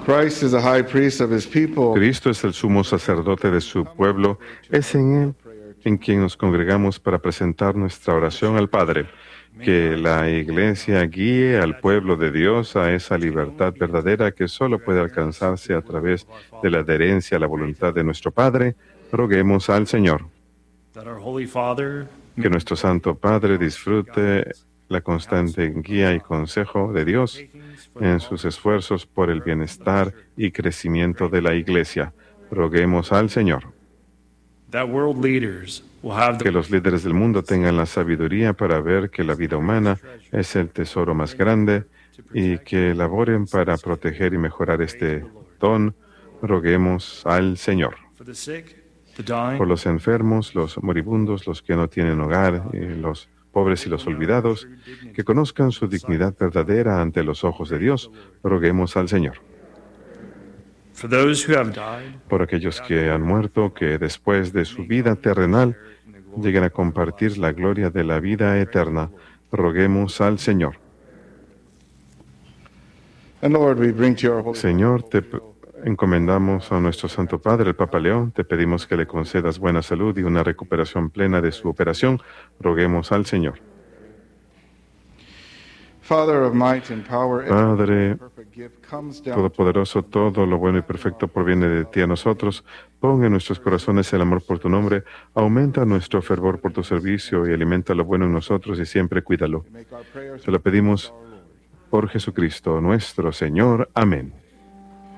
Christ is the high priest of his people. Cristo es el sumo sacerdote de su pueblo. Es en Él en quien nos congregamos para presentar nuestra oración al Padre. Que la Iglesia guíe al pueblo de Dios a esa libertad verdadera que solo puede alcanzarse a través de la adherencia a la voluntad de nuestro Padre. Roguemos al Señor. Que nuestro Santo Padre disfrute la constante guía y consejo de Dios en sus esfuerzos por el bienestar y crecimiento de la Iglesia. Roguemos al Señor. Que los líderes del mundo tengan la sabiduría para ver que la vida humana es el tesoro más grande y que laboren para proteger y mejorar este don. Roguemos al Señor. Por los enfermos, los moribundos, los que no tienen hogar, los pobres y los olvidados, que conozcan su dignidad verdadera ante los ojos de Dios, roguemos al Señor. Por aquellos que han muerto, que después de su vida terrenal lleguen a compartir la gloria de la vida eterna, roguemos al Señor. Señor, te encomendamos a nuestro Santo Padre, el Papa León. Te pedimos que le concedas buena salud y una recuperación plena de su operación. Roguemos al Señor. Padre Todopoderoso, todo lo bueno y perfecto proviene de ti a nosotros. Pon en nuestros corazones el amor por tu nombre. Aumenta nuestro fervor por tu servicio y alimenta lo bueno en nosotros y siempre cuídalo. Te lo pedimos por Jesucristo, nuestro Señor. Amén.